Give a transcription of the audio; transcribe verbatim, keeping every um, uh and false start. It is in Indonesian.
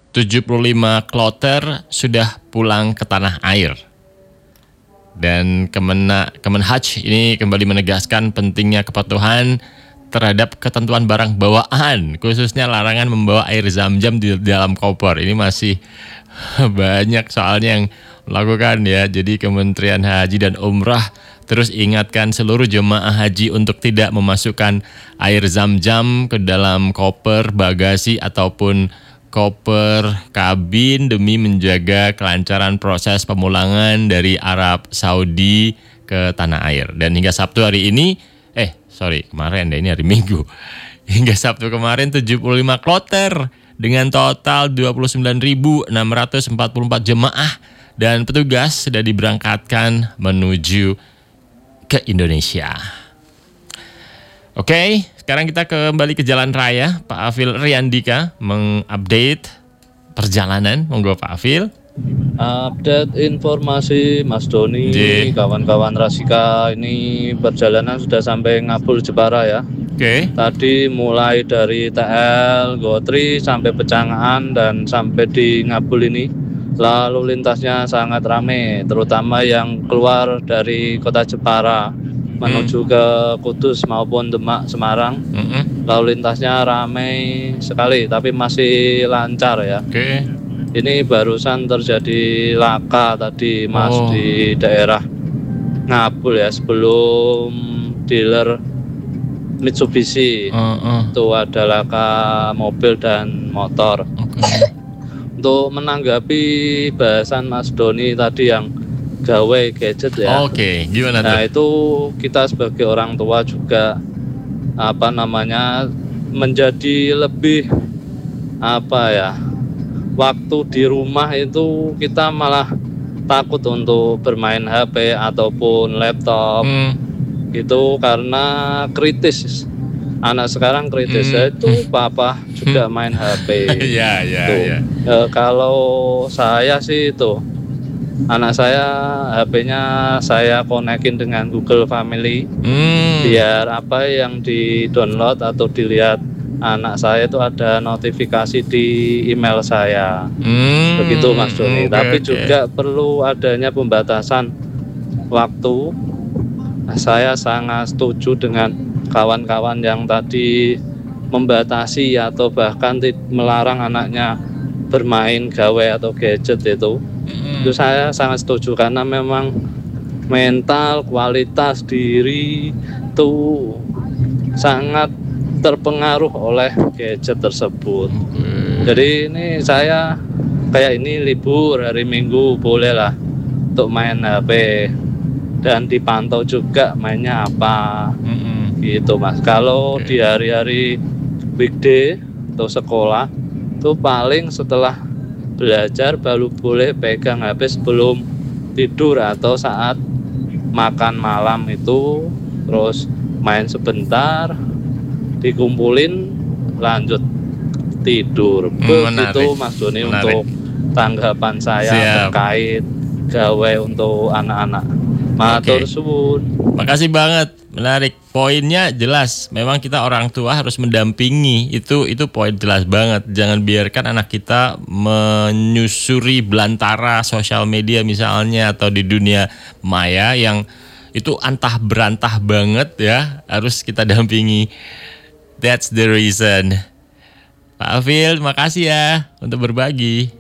tujuh puluh lima kloter sudah pulang ke tanah air. Dan Kemena, Kemenhaj ini kembali menegaskan pentingnya kepatuhan terhadap ketentuan barang bawaan, khususnya larangan membawa air zam-zam di dalam koper. Ini masih banyak soalnya yang melakukan ya. Jadi Kementerian Haji dan Umrah terus ingatkan seluruh jemaah haji untuk tidak memasukkan air zam-zam ke dalam koper, bagasi ataupun koper kabin demi menjaga kelancaran proses pemulangan dari Arab Saudi ke tanah air. Dan hingga Sabtu hari ini, eh sorry kemarin deh, ini hari Minggu. Hingga Sabtu kemarin tujuh puluh lima kloter dengan total dua puluh sembilan ribu enam ratus empat puluh empat jemaah dan petugas sudah diberangkatkan menuju ke Indonesia. Oke, sekarang kita kembali ke jalan raya. Pak Afil Riandika mengupdate perjalanan. Monggo Pak Afil. Update informasi Mas Doni, J. kawan-kawan Rasika, ini perjalanan sudah sampai Ngabul Jepara ya. Oke. Tadi mulai dari T L, Gotri sampai Pecangaan dan sampai di Ngabul ini lalu lintasnya sangat ramai, terutama yang keluar dari kota Jepara menuju ke Kudus maupun Demak, Semarang. Mm-hmm. Lalu lintasnya ramai sekali, tapi masih lancar ya. Oke. Okay. Ini barusan terjadi laka tadi Mas Oh. di daerah Ngabul ya, sebelum dealer Mitsubishi. Uh-uh. Itu ada laka mobil dan motor. Okay. Untuk menanggapi bahasan Mas Doni tadi yang gawe gadget ya. Oke, okay. Gimana Nah, tuh? itu kita sebagai orang tua juga apa namanya menjadi lebih apa ya, waktu di rumah itu kita malah takut untuk bermain H P ataupun laptop Hmm. gitu karena kritis. Anak sekarang kritis, Hmm. itu papa juga main H P. Ya, ya, Tuh. ya. E, kalau saya sih itu anak saya H P-nya saya konekin dengan Google Family. Hmm. Biar apa yang di-download atau dilihat anak saya itu ada notifikasi di email saya. Hmm. Begitu Mas Doni. Okay, Tapi okay. juga perlu adanya pembatasan waktu. Nah, saya sangat setuju dengan kawan-kawan yang tadi membatasi atau bahkan melarang anaknya bermain gawe atau gadget itu. Hmm. Itu saya sangat setuju karena memang mental, kualitas diri itu sangat terpengaruh oleh gadget tersebut. Okay. Jadi ini saya kayak ini libur hari Minggu bolehlah untuk main H P dan dipantau juga mainnya apa. Mm-mm. Gitu Mas. Kalau Okay. di hari-hari weekday atau sekolah itu paling setelah belajar baru boleh pegang H P sebelum tidur atau saat makan malam itu, terus main sebentar, dikumpulin, lanjut tidur. Begitu Mas Doni untuk tanggapan saya. Siap. Terkait gawe untuk anak-anak. Matur suwun. Makasih banget, menarik. Poinnya jelas. Memang kita orang tua harus mendampingi. Itu itu poin jelas banget. Jangan biarkan anak kita menyusuri belantara sosial media misalnya atau di dunia maya yang itu antah berantah banget ya. Harus kita dampingi. That's the reason. Pak Afil, makasih ya untuk berbagi.